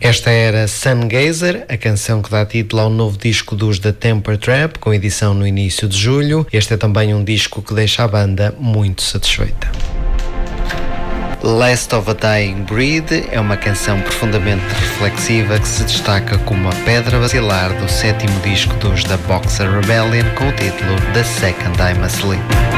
Esta era Sungazer, a canção que dá título ao novo disco dos The Temper Trap, com edição no início de julho. Este é também um disco que deixa a banda muito satisfeita. Last of a Dying Breed é uma canção profundamente reflexiva que se destaca como a pedra basilar do sétimo disco dos The Boxer Rebellion, com o título The Second I'm Asleep.